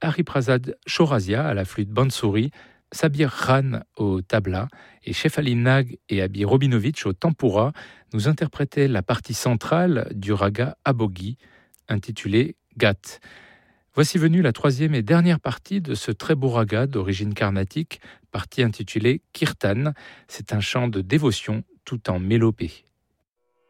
Hariprasad Chaurasia à la flûte bansuri, Sabir Khan au tabla et Shefali Nag et Abi Robinovitch au tempura nous interprétaient la partie centrale du raga Aboghi, intitulé Gat. Voici venue la troisième et dernière partie de ce très beau raga d'origine carnatique, partie intitulée Kirtan. C'est un chant de dévotion tout en mélopée.